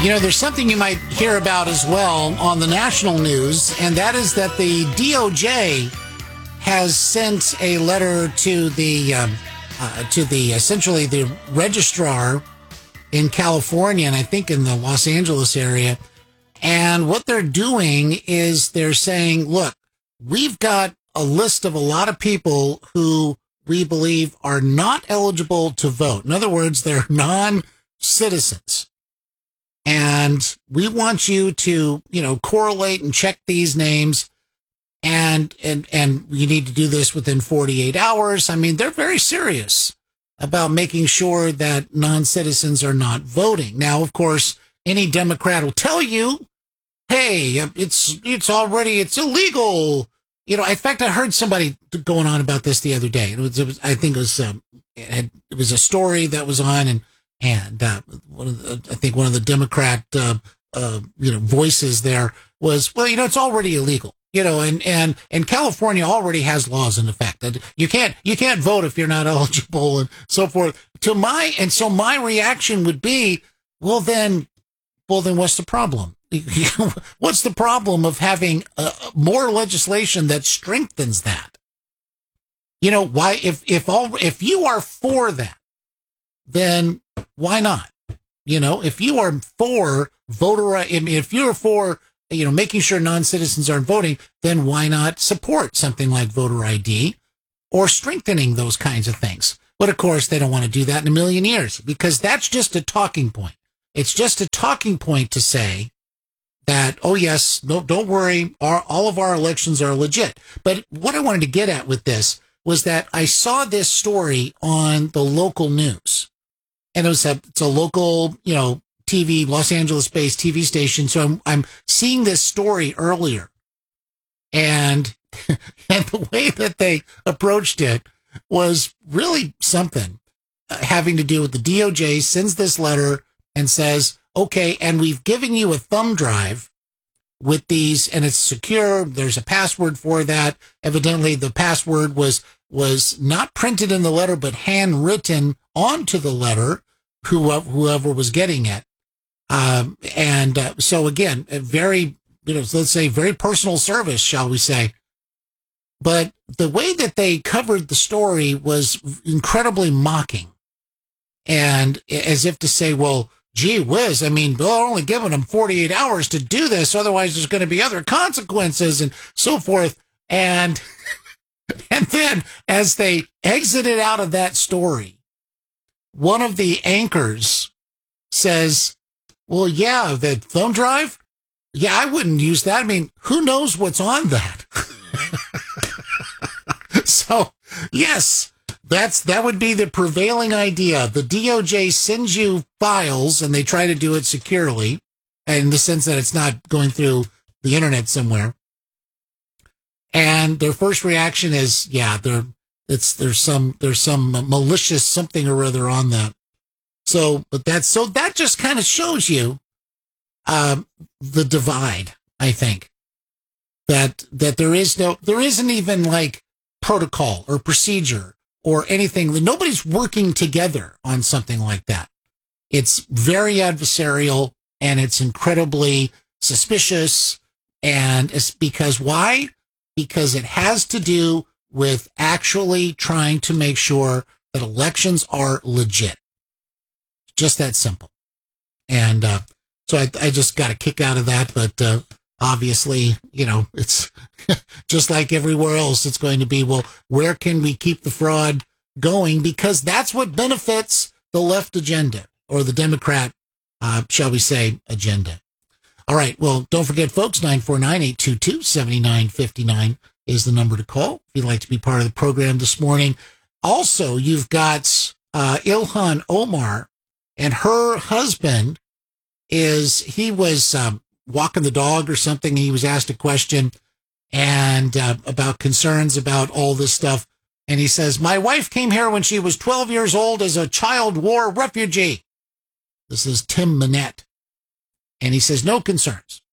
There's something you might hear about as well on the national news, and that is that the DOJ has sent a letter to the essentially the registrar in California, and I think in the Los Angeles area. And what they're doing is they're saying, look, we've got a list of a lot of people who we believe are not eligible to vote. In other words, they're non-citizens. And we want you to, correlate and check these names. And you need to do this within 48 hours. I mean, they're very serious about making sure that non-citizens are not voting. Now, of course, any Democrat will tell you, hey, it's illegal. In fact, I heard somebody going on about this the other day. It was a story that was on, and I think one of the Democrat, voices there was, well, it's already illegal, and California already has laws in effect that you can't vote if you're not eligible and so forth. So my reaction would be, well then what's the problem? What's the problem of having more legislation that strengthens that? Why, if you are for that, then why not? If you are for if you're for, making sure non-citizens aren't voting, then why not support something like voter ID or strengthening those kinds of things? But of course, they don't want to do that in a million years, because that's just a talking point. It's just a talking point to say that, oh yes, no, don't worry, all of our elections are legit. But what I wanted to get at with this was that I saw this story on the local news. And it's a local, TV, Los Angeles-based TV station. So I'm seeing this story earlier, and the way that they approached it was really something, having to do with the DOJ sends this letter and says, okay, and we've given you a thumb drive with these, and it's secure. There's a password for that. Evidently, the password was not printed in the letter, but handwritten onto the letter, whoever was getting it. So again, a very, let's say very personal service, shall we say. But the way that they covered the story was incredibly mocking, and as if to say, well, gee whiz, I mean, they're only giving them 48 hours to do this. Otherwise, there's going to be other consequences and so forth. And then as they exited out of that story, one of the anchors says, well, yeah, the thumb drive? Yeah, I wouldn't use that. I mean, who knows what's on that? So, yes, that would be the prevailing idea. The DOJ sends you files, and they try to do it securely, in the sense that it's not going through the internet somewhere. And their first reaction is, yeah, there's some malicious something or other on that. So that just kind of shows you the divide, I think, that there isn't even like protocol or procedure or anything. Nobody's working together on something like that. It's very adversarial, and it's incredibly suspicious. And it's because why? Because it has to do with actually trying to make sure that elections are legit. Just that simple. And so I just got a kick out of that. But obviously, it's just like everywhere else. It's going to be, well, where can we keep the fraud going? Because that's what benefits the left agenda, or the Democrat, shall we say, agenda. All right. Well, don't forget, folks, 949-822-7959 is the number to call if you'd like to be part of the program this morning. Also, you've got Ilhan Omar, and her husband he was walking the dog or something. He was asked a question and about concerns about all this stuff. And he says, my wife came here when she was 12 years old as a child war refugee. This is Tim Manette. And he says, no concerns.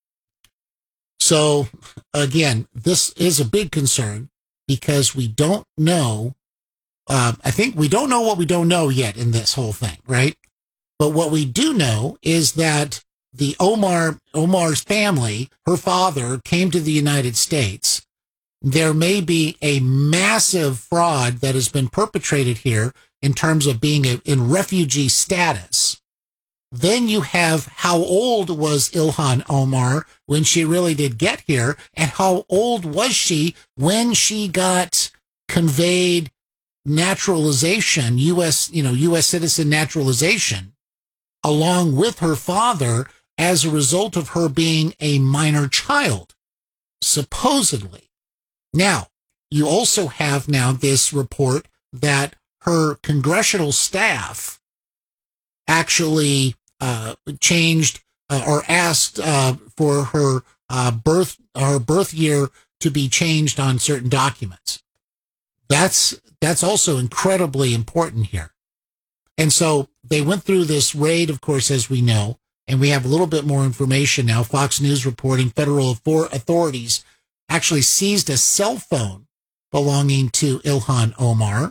So, again, this is a big concern because we don't know. I think we don't know what we don't know yet in this whole thing, right? But what we do know is that the Omar's family, her father, came to the United States. There may be a massive fraud that has been perpetrated here in terms of being in refugee status. Then you have how old was Ilhan Omar when she really did get here, and how old was she when she got conveyed naturalization, U.S. citizen naturalization, along with her father as a result of her being a minor child, supposedly. Now, you also have now this report that her congressional staff actually changed or asked for her birth year to be changed on certain documents. That's also incredibly important here. And so they went through this raid, of course, as we know, and we have a little bit more information now. Fox News reporting federal authorities actually seized a cell phone belonging to Ilhan Omar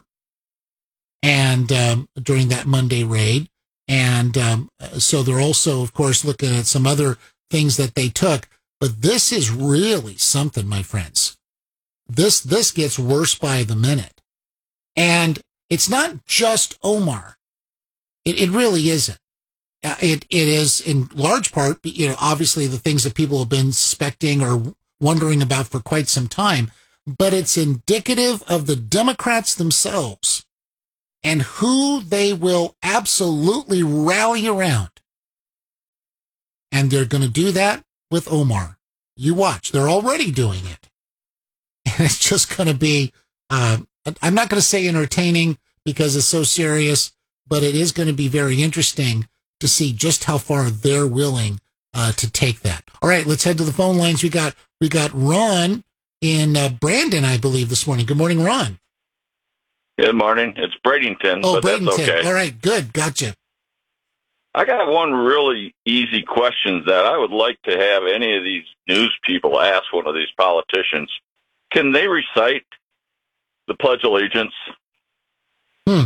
and during that Monday raid. And so they're also, of course, looking at some other things that they took. But this is really something, my friends. This gets worse by the minute. And it's not just Omar. It really isn't. It is in large part, obviously the things that people have been suspecting or wondering about for quite some time, but it's indicative of the Democrats themselves and who they will absolutely rally around. And they're going to do that with Omar. You watch. They're already doing it. And it's just going to be, I'm not going to say entertaining because it's so serious, but it is going to be very interesting to see just how far they're willing to take that. All right, let's head to the phone lines. We got Ron in Brandon, I believe, this morning. Good morning, Ron. Good morning. It's Bradenton, but Bradenton. That's okay. All right, good. Gotcha. I got one really easy question that I would like to have any of these news people ask one of these politicians. Can they recite the Pledge of Allegiance? Yeah,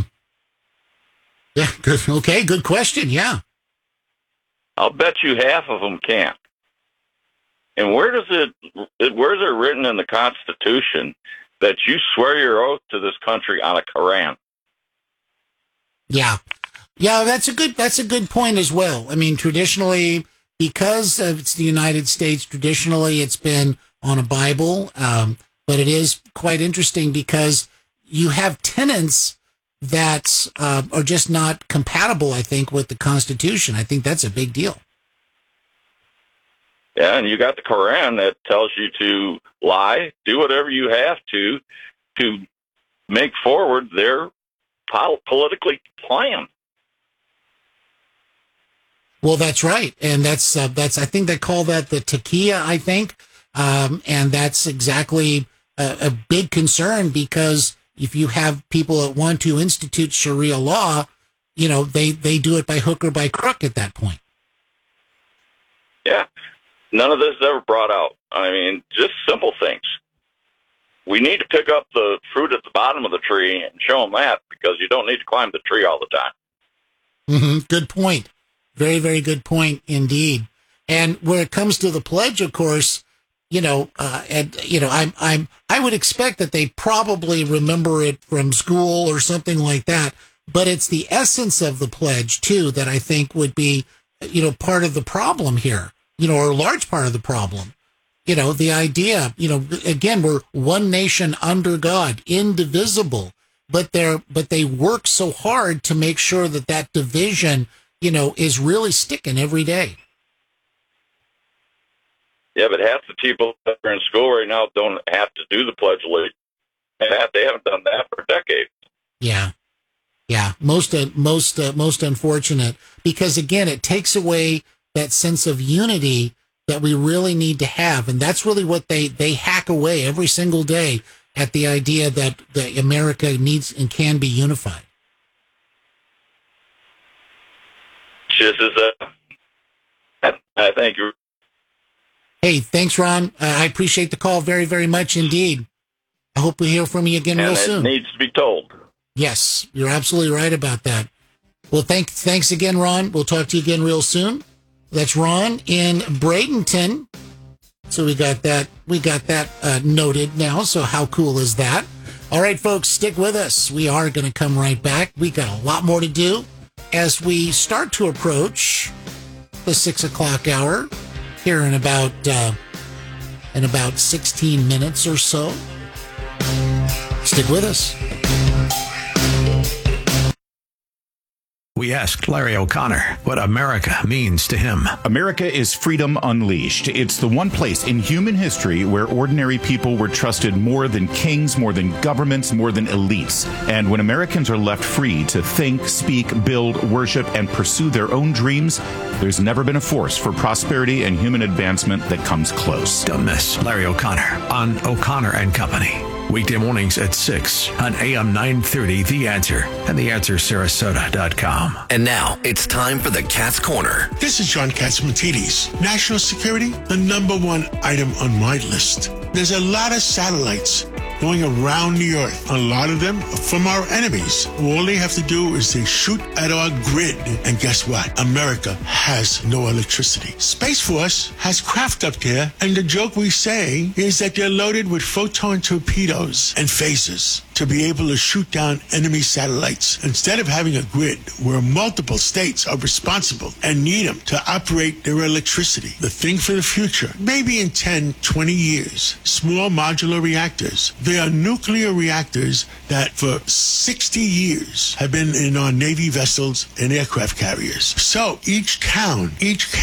good. Okay, good question. Yeah. I'll bet you half of them can't. And where's it written in the Constitution that you swear your oath to this country on a Quran? Yeah, that's a good point as well. I mean, traditionally, because it's the United States, traditionally it's been on a Bible, but it is quite interesting because you have tenets that are just not compatible, I think, with the Constitution. I think that's a big deal. Yeah, and you got the Quran that tells you to lie, do whatever you have to make forward their politically plan. Well, that's right, and that's I think they call that the taqiyya, I think, and that's exactly a big concern because if you have people that want to institute Sharia law, they do it by hook or by crook at that point. Yeah. None of this is ever brought out. I mean, just simple things. We need to pick up the fruit at the bottom of the tree and show them that because you don't need to climb the tree all the time. Mm-hmm. Good point. Very, very good point indeed. And when it comes to the pledge, of course, I would expect that they probably remember it from school or something like that. But it's the essence of the pledge too that I think would be, part of the problem here. Or a large part of the problem. The idea, again, we're one nation under God, indivisible, but they work so hard to make sure that division, is really sticking every day. Yeah, but half the people that are in school right now don't have to do the Pledge of Allegiance. They haven't done that for decades. Yeah. Most unfortunate because again, it takes away that sense of unity that we really need to have. And that's really what they hack away every single day at the idea that America needs and can be unified. Just as I thank you. Hey, thanks, Ron. I appreciate the call very, very much indeed. I hope we hear from you again real soon. It needs to be told. Yes, you're absolutely right about that. Well, thanks again, Ron. We'll talk to you again real soon. That's Ron in Bradenton. So we got that noted now. So how cool is that? All right, folks, stick with us. We are going to come right back. We got a lot more to do as we start to approach the 6 o'clock hour here in about 16 minutes or so. Stick with us. We asked Larry O'Connor what America means to him. America is freedom unleashed. It's the one place in human history where ordinary people were trusted more than kings, more than governments, more than elites. And when Americans are left free to think, speak, build, worship, and pursue their own dreams, there's never been a force for prosperity and human advancement that comes close. Don't miss Larry O'Connor on O'Connor and Company. Weekday mornings at 6 on AM 930 The Answer and TheAnswerSarasota.com. And now it's time for the Cat's Corner. This is John Catsimatidis. National security, the number one item on my list. There's a lot of satellites going around the earth. A lot of them from our enemies. All they have to do is they shoot at our grid. And guess what? America has no electricity. Space Force has craft up there, and the joke we say is that they're loaded with photon torpedoes and phasers to be able to shoot down enemy satellites instead of having a grid where multiple states are responsible and need them to operate their electricity. The thing for the future, maybe in 10, 20 years, small modular reactors. They are nuclear reactors that for 60 years have been in our Navy vessels and aircraft carriers. So each town, each